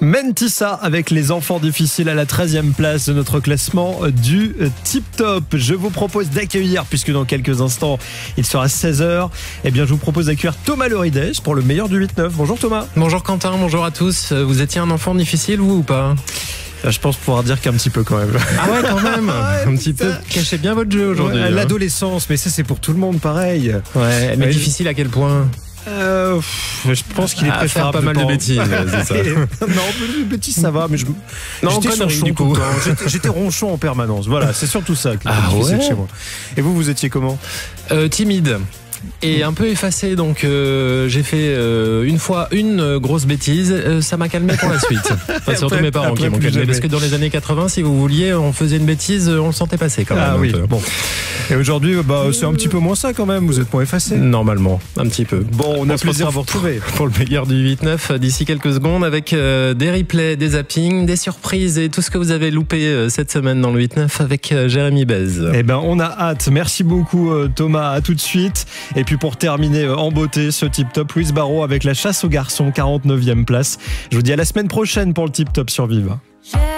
Mentissa avec les enfants difficiles à la 13e place de notre classement du Tip Top. Je vous propose d'accueillir, puisque dans quelques instants il sera 16h, eh bien je vous propose d'accueillir Thomas Lorides pour le meilleur du 8-9. Bonjour Thomas. Bonjour Quentin, bonjour à tous. Vous étiez un enfant difficile, vous ou pas ? Je pense pouvoir dire qu'un petit peu quand même. Ah ouais, quand même. Un petit peu. Cachez bien votre jeu aujourd'hui. Ouais, l'adolescence, mais ça c'est pour tout le monde pareil. Ouais, mais difficile à quel point ? Je pense qu'il est préférable faire pas mal de bêtises, c'est ça. Non, les bêtises ça va, mais j'étais ronchon du coup. J'étais ronchon en permanence. Voilà, c'est surtout ça qui est difficile chez moi. Et vous étiez comment ? Timide. Et un peu effacé, donc j'ai fait une fois une grosse bêtise, ça m'a calmé pour la suite. Enfin, surtout mes parents qui m'ont calmé, parce que dans les années 80, si vous vouliez, on faisait une bêtise, on le sentait passer quand même. Ah oui, bon. Et aujourd'hui, c'est un petit peu moins ça quand même, vous êtes moins effacé. Normalement, un petit peu. Bon, on a plaisir à vous retrouver pour le meilleur du 8-9 d'ici quelques secondes, avec des replays, des zappings, des surprises et tout ce que vous avez loupé cette semaine dans le 8-9 avec Jérémy Bez. Eh ben, on a hâte. Merci beaucoup Thomas, à tout de suite. Et puis pour terminer en beauté ce Tip Top, Louise Barrault avec La Chasse aux garçons, 49e place. Je vous dis à la semaine prochaine pour le Tip Top sur Viva.